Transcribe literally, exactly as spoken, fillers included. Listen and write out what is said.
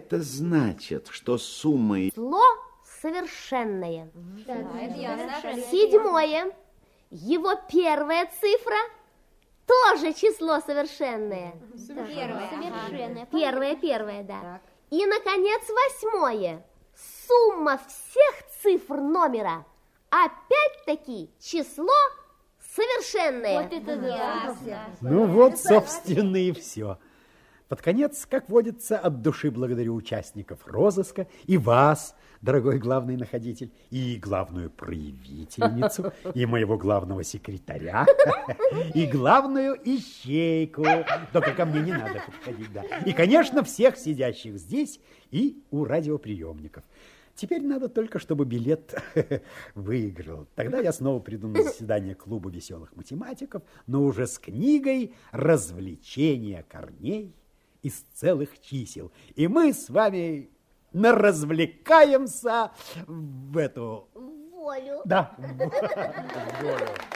это значит, что сумма... Число совершенное. Да, это ясно. Седьмое. Его первая цифра тоже число совершенное. Первое. Совершенное. Первое, первое, да. И, наконец, восьмое. Сумма всех цифр номера опять-таки число совершенное. Вот это да. Ну вот, собственно, и все. Под конец, как водится, от души благодарю участников розыска и вас, дорогой главный находитель, и главную проявительницу, и моего главного секретаря, и главную ищейку. Только ко мне не надо подходить, да. И, конечно, всех сидящих здесь и у радиоприемников. Теперь надо только, чтобы билет выиграл. Тогда я снова приду на заседание клуба веселых математиков, но уже с книгой «Развлечения корней из целых чисел». И мы с вами наразвлекаемся в эту... Волю. Да, в волю.